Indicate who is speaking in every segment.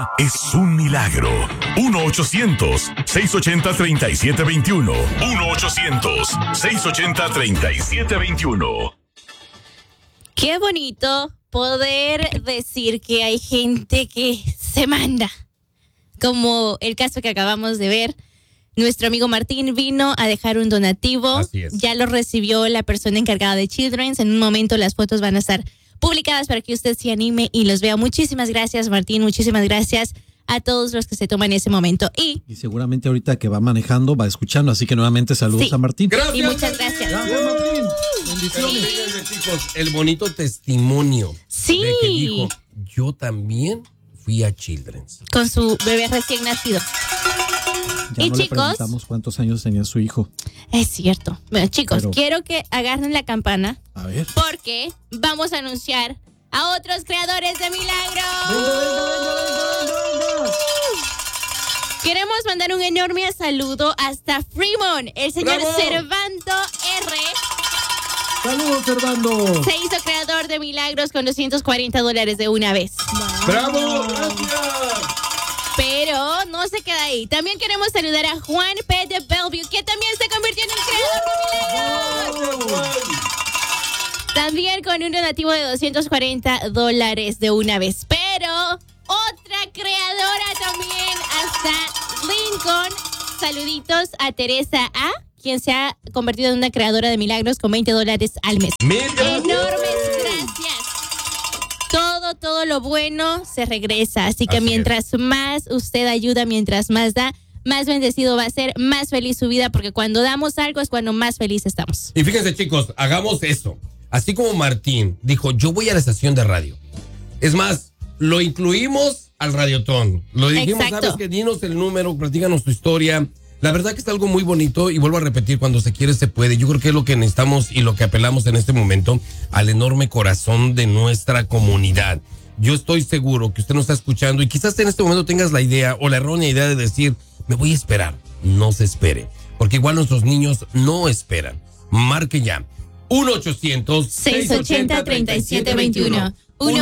Speaker 1: Es un milagro. 1-800-680-3721. 1-800-680-3721.
Speaker 2: Qué bonito poder decir que hay gente que se manda. Como el caso que acabamos de ver. Nuestro amigo Martín vino a dejar un donativo.
Speaker 3: Así es.
Speaker 2: Ya lo recibió la persona encargada de Children's. En un momento las fotos van a estar publicadas para que usted se anime y los vea. Muchísimas gracias, Martín. Muchísimas gracias a todos los que se toman ese momento. Y
Speaker 4: seguramente ahorita que va manejando va escuchando, así que nuevamente saludos a Martín.
Speaker 3: Gracias.
Speaker 2: Y muchas gracias.
Speaker 4: Gracias, Martín.
Speaker 3: Bendiciones. Fíjense, chicos, el bonito testimonio
Speaker 2: Sí.
Speaker 3: de que dijo, yo también fui a Children's.
Speaker 2: Con su bebé recién nacido.
Speaker 4: Ya
Speaker 2: Y
Speaker 4: no le
Speaker 2: chicos,
Speaker 4: preguntamos cuántos años tenía su hijo.
Speaker 2: es cierto. Bueno, chicos,
Speaker 4: Pero-
Speaker 2: quiero que agarren la campana
Speaker 4: A ver.
Speaker 2: porque vamos a anunciar a otros creadores de milagros. Queremos mandar un enorme saludo hasta Fremont. El señor
Speaker 3: ¡Bravo!
Speaker 2: Servando R.
Speaker 4: Saludos, Servando.
Speaker 2: Se hizo creador de milagros con $240 de una vez.
Speaker 3: ¡Bravo! ¡Gracias!
Speaker 2: Pero no se queda ahí. También queremos saludar a Juan P. de Bellevue, que también se convirtió en un creador de milagros. También con un donativo de $240 de una vez. Pero otra creadora también hasta Lincoln. Saluditos a Teresa A., quien se ha convertido en una creadora de milagros con $20 al mes. Enormes gracias. Todo lo bueno se regresa. Así que
Speaker 3: Así
Speaker 2: mientras más usted ayuda, mientras más da, más bendecido va a ser, más feliz su vida, porque cuando damos algo es cuando más feliz estamos.
Speaker 3: Y fíjense, chicos, hagamos esto. Así como Martín dijo, yo voy a la estación de radio. Es más, lo incluimos al Radiotón. Lo dijimos,
Speaker 2: Exacto.
Speaker 3: ¿sabes qué? Dinos el número, platícanos tu historia. La verdad que es algo muy bonito y vuelvo a repetir, cuando se quiere se puede. Yo creo que es lo que necesitamos y lo que apelamos en este momento al enorme corazón de nuestra comunidad. Yo estoy seguro que usted nos está escuchando y quizás en este momento tengas la idea o la errónea idea de decir, me voy a esperar. No se espere, porque igual nuestros niños no esperan. Marque ya.
Speaker 2: 1-800-680-3721.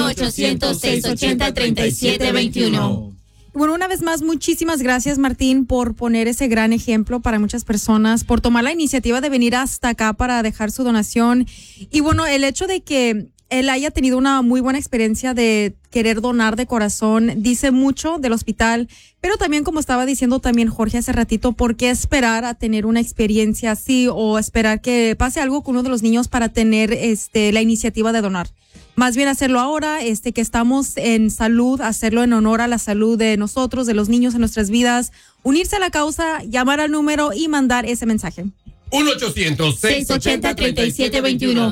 Speaker 2: 1-800-680-3721.
Speaker 5: Bueno, una vez más, muchísimas gracias, Martín, por poner ese gran ejemplo para muchas personas, por tomar la iniciativa de venir hasta acá para dejar su donación. Y bueno, el hecho de que él haya tenido una muy buena experiencia de querer donar de corazón dice mucho del hospital, pero también, como estaba diciendo también Jorge hace ratito, ¿por qué esperar a tener una experiencia así o esperar que pase algo con uno de los niños para tener la iniciativa de donar? Más bien hacerlo ahora, que estamos en salud, hacerlo en honor a la salud de nosotros, de los niños en nuestras vidas, unirse a la causa, llamar al número y mandar ese mensaje.
Speaker 3: 1-800-680-3721.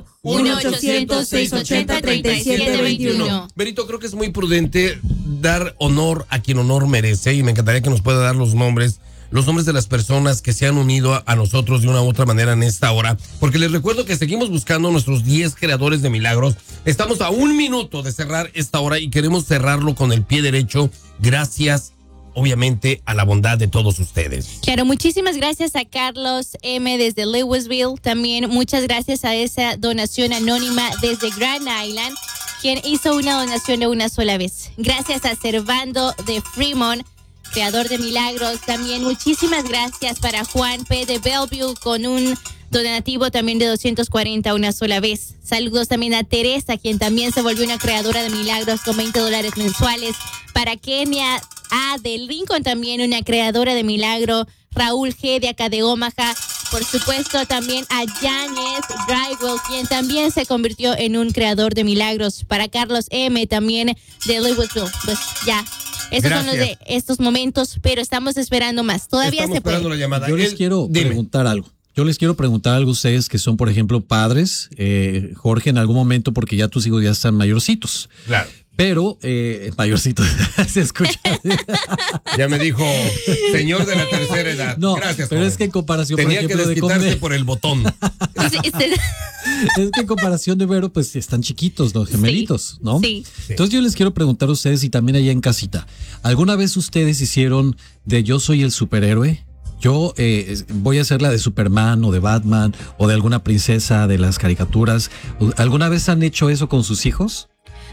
Speaker 2: 1-800-680-3721.
Speaker 3: Berito, creo que es muy prudente dar honor a quien honor merece y me encantaría que nos pueda dar los nombres de las personas que se han unido a nosotros de una u otra manera en esta hora, porque les recuerdo que seguimos buscando nuestros 10 creadores de milagros. Estamos a 1 minuto de cerrar esta hora y queremos cerrarlo con el pie derecho, gracias obviamente a la bondad de todos ustedes.
Speaker 2: Claro, muchísimas gracias a Carlos M. desde Louisville. También muchas gracias a esa donación anónima desde Grand Island, quien hizo una donación de una sola vez. Gracias a Servando de Fremont, creador de milagros. También muchísimas gracias para Juan P. de Bellevue con un donativo también de 240 una sola vez. Saludos también a Teresa, quien también se volvió una creadora de milagros con $20 mensuales. Para Kenia A. de Lincoln, también una creadora de milagro. Raúl G. de acá de Omaha. Por supuesto, también a Janet Drywell, quien también se convirtió en un creador de milagros. Para Carlos M. también de Louisville. Pues ya. Esos son los de estos momentos, pero estamos esperando más. Todavía
Speaker 3: Estamos
Speaker 2: se puede.
Speaker 3: esperando la llamada.
Speaker 4: Yo les quiero preguntar algo. Yo les quiero preguntar algo a ustedes que son, por ejemplo, padres. Jorge, en algún momento, porque ya tus hijos ya están mayorcitos.
Speaker 3: Claro.
Speaker 4: Pero, mayorcitos, se escucha.
Speaker 3: Ya me dijo, señor de la tercera edad.
Speaker 4: No,
Speaker 3: gracias.
Speaker 4: pero
Speaker 3: joven.
Speaker 4: es que en comparación,
Speaker 3: tenía
Speaker 4: por ejemplo,
Speaker 3: que
Speaker 4: de
Speaker 3: desquitarse por el botón.
Speaker 4: Es que en comparación de Vero, pues están chiquitos, los gemelitos, ¿no?
Speaker 2: Sí.
Speaker 4: Entonces yo les quiero preguntar a ustedes y también allá en casita, ¿alguna vez ustedes hicieron de yo soy el superhéroe? Yo voy a hacer la de Superman o de Batman o de alguna princesa de las caricaturas. ¿Alguna vez han hecho eso con sus hijos?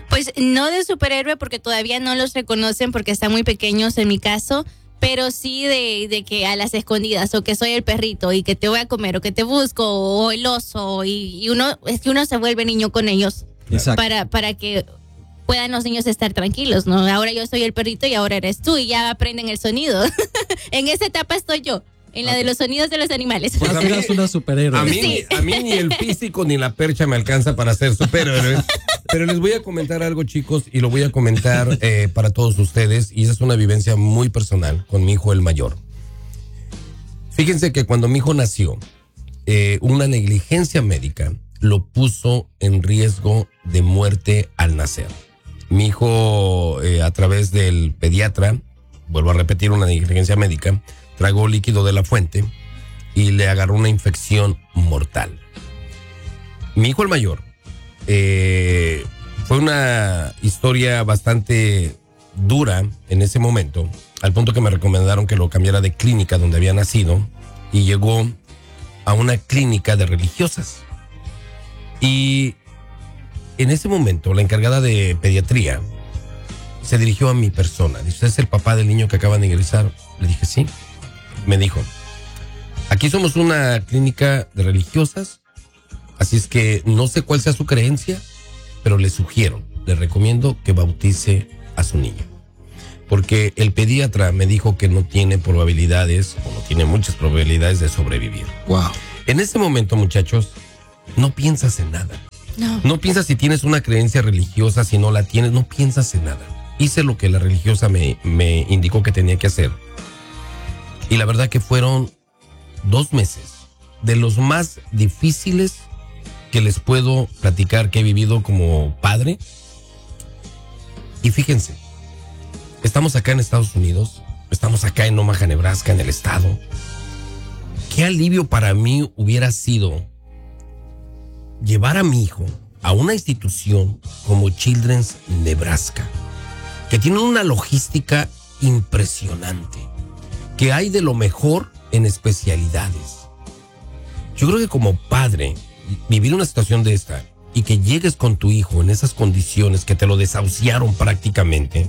Speaker 2: Pues no de superhéroe porque todavía no los reconocen porque están muy pequeños en mi caso, pero sí de que a las escondidas, o que soy el perrito y que te voy a comer, o que te busco, o el oso, y uno se vuelve niño con ellos.
Speaker 4: Exacto.
Speaker 2: Para que puedan los niños estar tranquilos, ¿no? Ahora yo soy el perrito y ahora eres tú, y ya aprenden el sonido. En esa etapa estoy yo, en la de los sonidos de los animales.
Speaker 3: Pues
Speaker 4: Ya serás una superhéroe.
Speaker 3: A mí,
Speaker 2: Sí.
Speaker 3: a mí ni el físico ni la percha me alcanza para ser superhéroe. Pero les voy a comentar algo, chicos, y lo voy a comentar para todos ustedes. Y esa es una vivencia muy personal con mi hijo el mayor. Fíjense que cuando mi hijo nació, una negligencia médica lo puso en riesgo de muerte al nacer. Mi hijo, a través del pediatra, vuelvo a repetir, una negligencia médica, tragó líquido de la fuente y le agarró una infección mortal. Mi hijo el mayor, fue una historia bastante dura en ese momento, al punto que me recomendaron que lo cambiara de clínica donde había nacido, y llegó a una clínica de religiosas. Y en ese momento la encargada de pediatría se dirigió a mi persona. Dice, ¿usted es el papá del niño que acaban de ingresar? Le dije, sí. Me dijo, aquí somos una clínica de religiosas, así es que no sé cuál sea su creencia, pero le recomiendo que bautice a su niño. Porque el pediatra me dijo que no tiene probabilidades, o no tiene muchas probabilidades de sobrevivir.
Speaker 4: Wow.
Speaker 3: En ese momento, muchachos, no piensas en nada. No piensas si tienes una creencia religiosa, si no la tienes, no piensas en nada. Hice lo que la religiosa me indicó que tenía que hacer. Y la verdad que fueron 2 meses de los más difíciles que les puedo platicar que he vivido como padre. Y fíjense, estamos acá en Estados Unidos, estamos acá en Omaha, Nebraska, en el estado. Qué alivio para mí hubiera sido llevar a mi hijo a una institución como Children's Nebraska, que tiene una logística impresionante, que hay de lo mejor en especialidades. Yo creo que como padre, vivir una situación de esta y que llegues con tu hijo en esas condiciones, que te lo desahuciaron prácticamente,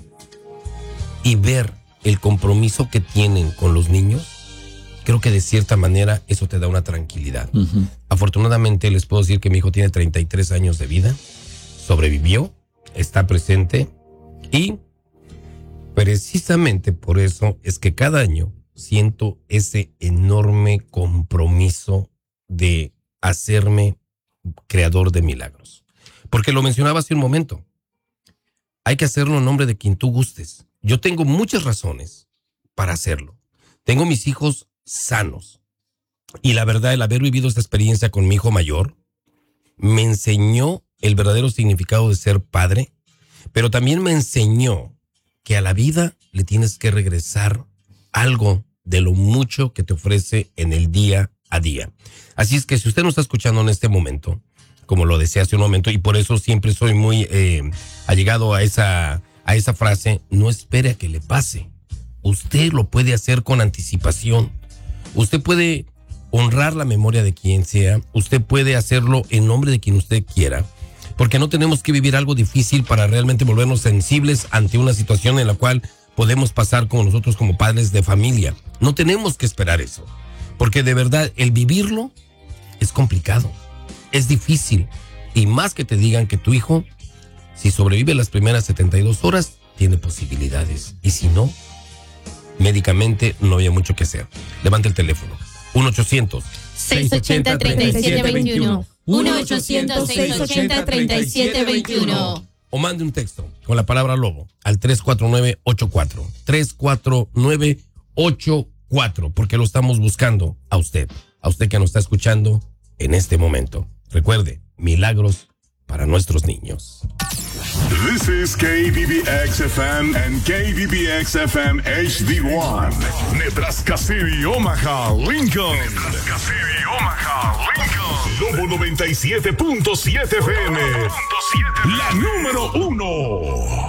Speaker 3: y ver el compromiso que tienen con los niños, creo que de cierta manera eso te da una tranquilidad. Uh-huh. Afortunadamente les puedo decir que mi hijo tiene 33 años de vida, sobrevivió, está presente, y precisamente por eso es que cada año siento ese enorme compromiso de hacerme creador de milagros. Porque lo mencionaba hace un momento, hay que hacerlo en nombre de quien tú gustes. Yo tengo muchas razones para hacerlo. Tengo mis hijos sanos. Y la verdad, el haber vivido esta experiencia con mi hijo mayor me enseñó el verdadero significado de ser padre, pero también me enseñó que a la vida le tienes que regresar algo de lo mucho que te ofrece en el día a día. Así es que si usted no está escuchando en este momento, como lo decía hace un momento, y por eso siempre soy muy allegado a esa frase, no espere a que le pase. Usted lo puede hacer con anticipación. Usted puede honrar la memoria de quien sea. Usted puede hacerlo en nombre de quien usted quiera. Porque no tenemos que vivir algo difícil para realmente volvernos sensibles ante una situación en la cual podemos pasar como nosotros como padres de familia. No tenemos que esperar eso. Porque de verdad, el vivirlo es complicado. Es difícil. Y más que te digan que tu hijo, si sobrevive las primeras 72 horas, tiene posibilidades. Y si no, médicamente no había mucho que hacer. Levanta el teléfono. 1-800-680-3721.
Speaker 2: 1-800-680-3721.
Speaker 3: O mande un texto con la palabra lobo al 349-84. 349-84. Porque lo estamos buscando a usted que nos está escuchando en este momento. Recuerde, milagros para nuestros niños.
Speaker 1: This is KBBX-FM and KBBX-FM HD1. Nebraska City, Omaha, Lincoln. Nebraska City, Omaha, Lincoln. Lobo 97.7 FM. La número 1.